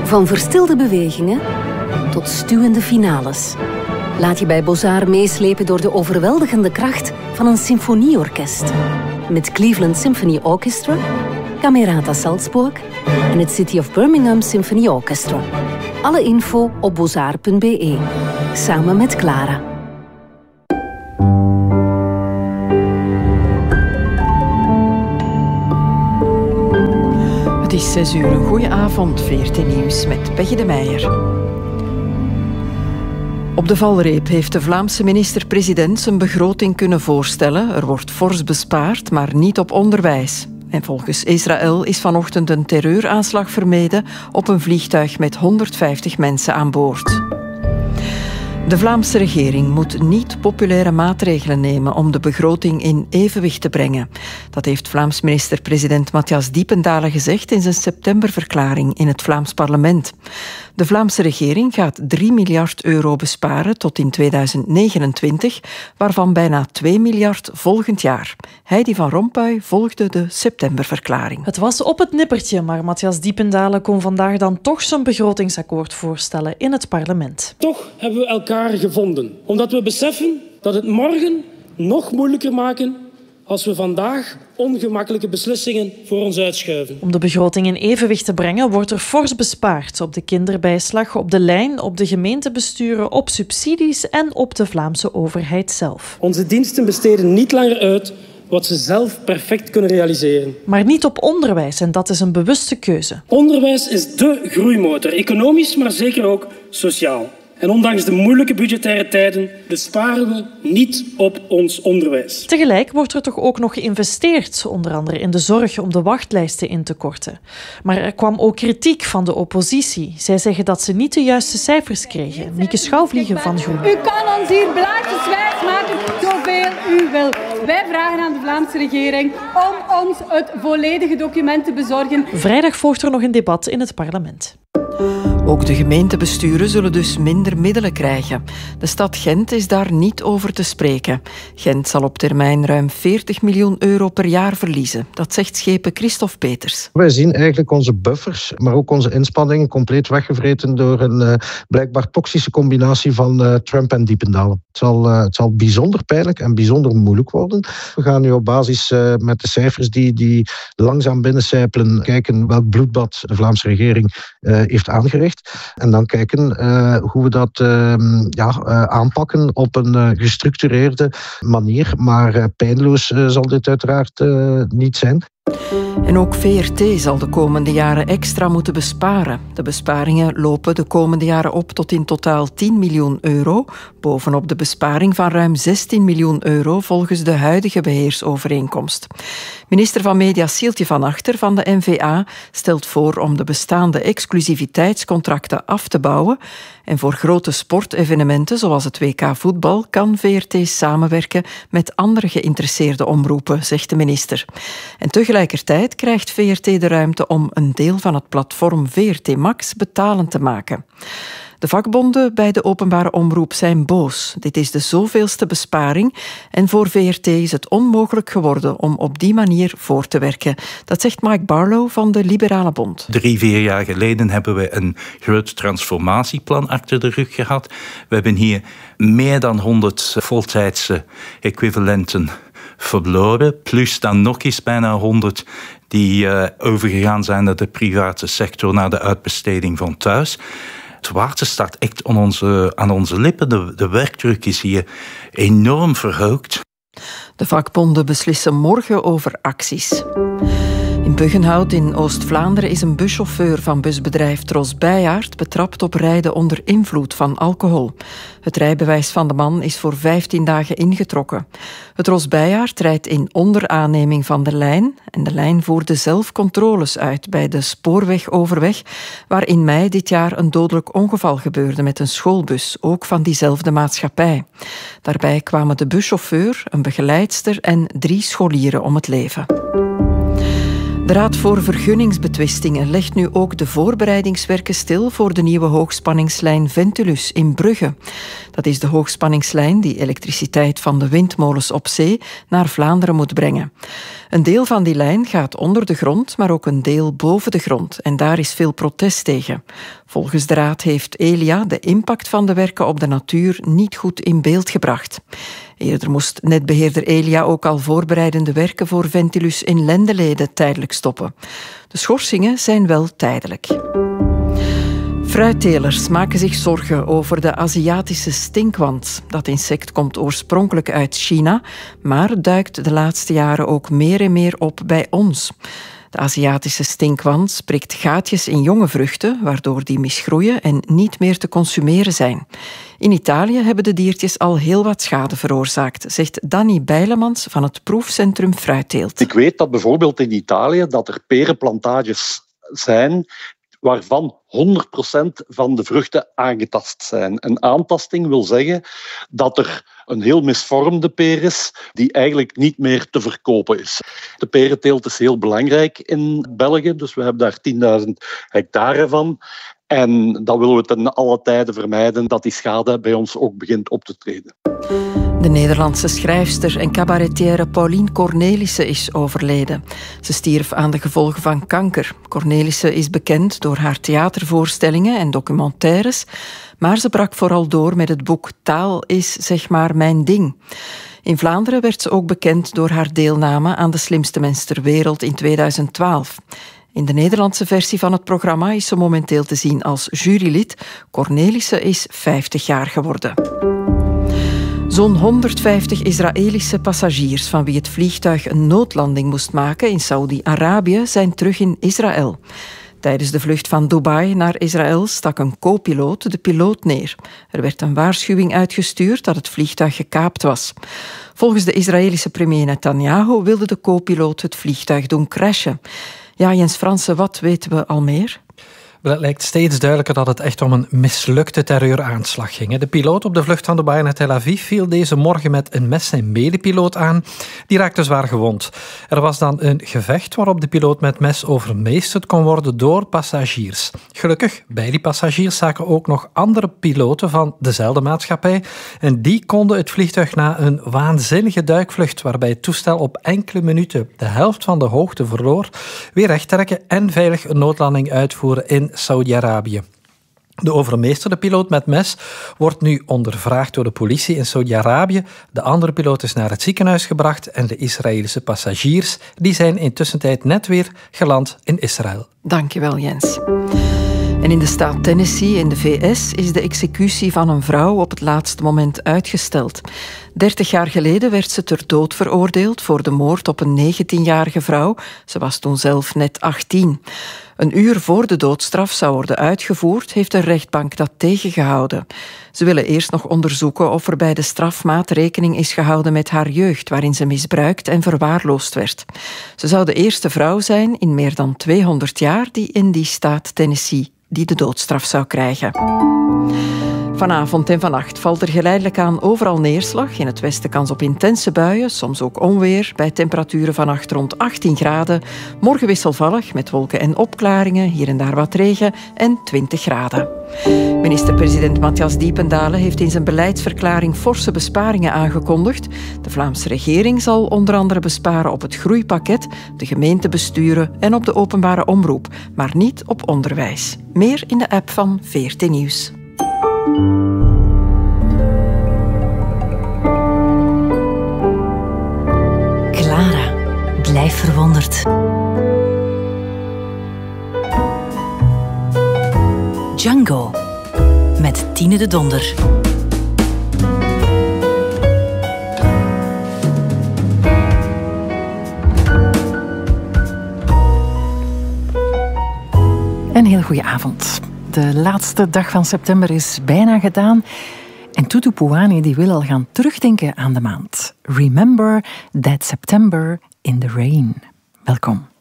Van verstilde bewegingen tot stuwende finales. Laat je bij Beaux-Arts meeslepen door de overweldigende kracht van een symfonieorkest. Met Cleveland Symphony Orchestra, Camerata Salzburg en het City of Birmingham Symphony Orchestra. Alle info op beaux-arts.be. Samen met Clara. Het is 6 uur. Een goeie avond, VRT Nieuws met Peggy de Meijer. Op de valreep heeft de Vlaamse minister-president zijn begroting kunnen voorstellen. Er wordt fors bespaard, maar niet op onderwijs. En volgens Israël is vanochtend een terreuraanslag vermeden op een vliegtuig met 150 mensen aan boord. De Vlaamse regering moet niet populaire maatregelen nemen om de begroting in evenwicht te brengen. Dat heeft Vlaams minister-president Matthias Diependalen gezegd in zijn septemberverklaring in het Vlaams parlement. De Vlaamse regering gaat 3 miljard euro besparen tot in 2029, waarvan bijna 2 miljard volgend jaar. Heidi van Rompuy volgde de septemberverklaring. Het was op het nippertje, maar Matthias Diependalen kon vandaag dan toch zijn begrotingsakkoord voorstellen in het parlement. Toch hebben we elkaar gevonden, omdat we beseffen dat het morgen nog moeilijker maken als we vandaag ongemakkelijke beslissingen voor ons uitschuiven. Om de begroting in evenwicht te brengen wordt er fors bespaard op de kinderbijslag, op de lijn, op de gemeentebesturen, op subsidies en op de Vlaamse overheid zelf. Onze diensten besteden niet langer uit wat ze zelf perfect kunnen realiseren. Maar niet op onderwijs en dat is een bewuste keuze. Onderwijs is dé groeimotor, economisch, maar zeker ook sociaal. En ondanks de moeilijke budgettaire tijden besparen we niet op ons onderwijs. Tegelijk wordt er toch ook nog geïnvesteerd, onder andere in de zorg om de wachtlijsten in te korten. Maar er kwam ook kritiek van de oppositie. Zij zeggen dat ze niet de juiste cijfers kregen. Mieke Schouwvliegen van GroenLinks. U kan ons hier blaadjeswijs maken zoveel u wil. Wij vragen aan de Vlaamse regering om ons het volledige document te bezorgen. Vrijdag volgt er nog een debat in het parlement. Ook de gemeentebesturen zullen dus minder middelen krijgen. De stad Gent is daar niet over te spreken. Gent zal op termijn ruim 40 miljoen euro per jaar verliezen. Dat zegt schepen Christophe Peters. Wij zien eigenlijk onze buffers, maar ook onze inspanningen compleet weggevreten door een blijkbaar toxische combinatie van Trump en Diependalen. Het zal bijzonder pijnlijk en bijzonder moeilijk worden. We gaan nu op basis met de cijfers die langzaam binnencijpelen kijken welk bloedbad de Vlaamse regering heeft aangericht. En dan kijken hoe we dat aanpakken op een gestructureerde manier. Maar pijnloos zal dit uiteraard niet zijn. En ook VRT zal de komende jaren extra moeten besparen. De besparingen lopen de komende jaren op tot in totaal 10 miljoen euro, bovenop de besparing van ruim 16 miljoen euro volgens de huidige beheersovereenkomst. Minister van Media Sieltje van Achter van de N-VA stelt voor om de bestaande exclusiviteitscontracten af te bouwen. En voor grote sportevenementen zoals het WK voetbal kan VRT samenwerken met andere geïnteresseerde omroepen, zegt de minister. En tegelijkertijd krijgt VRT de ruimte om een deel van het platform VRT Max betalend te maken. De vakbonden bij de openbare omroep zijn boos. Dit is de zoveelste besparing en voor VRT is het onmogelijk geworden om op die manier voor te werken. Dat zegt Mike Barlow van de Liberale Bond. 3-4 jaar geleden hebben we een groot transformatieplan achter de rug gehad. We hebben hier meer dan 100 voltijdse equivalenten verloren, plus dan nog eens bijna 100 die overgegaan zijn naar de private sector, naar de uitbesteding van thuis. Het water staat echt aan onze lippen. De werkdruk is hier enorm verhoogd. De vakbonden beslissen morgen over acties. In Buggenhout in Oost-Vlaanderen is een buschauffeur van busbedrijf Tros Bijaard betrapt op rijden onder invloed van alcohol. Het rijbewijs van de man is voor 15 dagen ingetrokken. Het Tros Bijaard rijdt in onderaanneming van de lijn en de lijn voerde zelf controles uit bij de spoorwegoverweg, waar in mei dit jaar een dodelijk ongeval gebeurde met een schoolbus, ook van diezelfde maatschappij. Daarbij kwamen de buschauffeur, een begeleidster en 3 scholieren om het leven. De Raad voor Vergunningsbetwistingen legt nu ook de voorbereidingswerken stil voor de nieuwe hoogspanningslijn Ventilus in Brugge. Dat is de hoogspanningslijn die elektriciteit van de windmolens op zee naar Vlaanderen moet brengen. Een deel van die lijn gaat onder de grond, maar ook een deel boven de grond. En daar is veel protest tegen. Volgens de Raad heeft Elia de impact van de werken op de natuur niet goed in beeld gebracht. Eerder moest netbeheerder Elia ook al voorbereidende werken voor Ventilus in Lendelede tijdelijk stoppen. De schorsingen zijn wel tijdelijk. Fruittelers maken zich zorgen over de Aziatische stinkwand. Dat insect komt oorspronkelijk uit China, maar duikt de laatste jaren ook meer en meer op bij ons. De Aziatische stinkwand sprikt gaatjes in jonge vruchten, waardoor die misgroeien en niet meer te consumeren zijn. In Italië hebben de diertjes al heel wat schade veroorzaakt, zegt Danny Bijlemans van het proefcentrum Fruitteelt. Ik weet dat bijvoorbeeld in Italië dat er perenplantages zijn waarvan 100% van de vruchten aangetast zijn. Een aantasting wil zeggen dat er een heel misvormde peer is die eigenlijk niet meer te verkopen is. De perenteelt is heel belangrijk in België, dus we hebben daar 10.000 hectare van. En dat willen we ten alle tijde vermijden, dat die schade bij ons ook begint op te treden. De Nederlandse schrijfster en cabaretière Pauline Cornelissen is overleden. Ze stierf aan de gevolgen van kanker. Cornelissen is bekend door haar theatervoorstellingen en documentaires, maar ze brak vooral door met het boek Taal is zeg maar mijn ding. In Vlaanderen werd ze ook bekend door haar deelname aan De Slimste Mens ter Wereld in 2012. In de Nederlandse versie van het programma is ze momenteel te zien als jurylid. Cornelissen is 50 jaar geworden. Zo'n 150 Israëlische passagiers van wie het vliegtuig een noodlanding moest maken in Saoedi-Arabië zijn terug in Israël. Tijdens de vlucht van Dubai naar Israël stak een co-piloot de piloot neer. Er werd een waarschuwing uitgestuurd dat het vliegtuig gekaapt was. Volgens de Israëlische premier Netanyahu wilde de co-piloot het vliegtuig doen crashen. Ja, Jens Fransen, wat weten we al meer? Het lijkt steeds duidelijker dat het echt om een mislukte terreuraanslag ging. De piloot op de vlucht van Dubai naar Tel Aviv viel deze morgen met een mes zijn medepiloot aan. Die raakte zwaar gewond. Er was dan een gevecht waarop de piloot met mes overmeesterd kon worden door passagiers. Gelukkig, bij die passagiers zaten ook nog andere piloten van dezelfde maatschappij. En die konden het vliegtuig na een waanzinnige duikvlucht, waarbij het toestel op enkele minuten de helft van de hoogte verloor, weer rechttrekken en veilig een noodlanding uitvoeren in Saudi-Arabië. De overmeesterde piloot met mes wordt nu ondervraagd door de politie in Saudi-Arabië. De andere piloot is naar het ziekenhuis gebracht en de Israëlische passagiers die zijn intussen net weer geland in Israël. Dankjewel, Jens. En in de staat Tennessee in de VS is de executie van een vrouw op het laatste moment uitgesteld. 30 jaar geleden werd ze ter dood veroordeeld voor de moord op een 19-jarige vrouw. Ze was toen zelf net 18. Een uur voor de doodstraf zou worden uitgevoerd, heeft de rechtbank dat tegengehouden. Ze willen eerst nog onderzoeken of er bij de strafmaat rekening is gehouden met haar jeugd, waarin ze misbruikt en verwaarloosd werd. Ze zou de eerste vrouw zijn in meer dan 200 jaar die in die staat Tennessee die de doodstraf zou krijgen. Vanavond en vannacht valt er geleidelijk aan overal neerslag. In het westen kans op intense buien, soms ook onweer, bij temperaturen vannacht rond 18 graden. Morgen wisselvallig met wolken en opklaringen, hier en daar wat regen en 20 graden. Minister-president Matthias Diependalen heeft in zijn beleidsverklaring forse besparingen aangekondigd. De Vlaamse regering zal onder andere besparen op het groeipakket, de gemeentebesturen en op de openbare omroep, maar niet op onderwijs. Meer in de app van VRT Nieuws. Clara, blijf verwonderd. Django, met Tine de Donder. Een heel goede avond. De laatste dag van september is bijna gedaan. En Tutu Puane die wil al gaan terugdenken aan de maand. Remember that September in the rain. Welkom.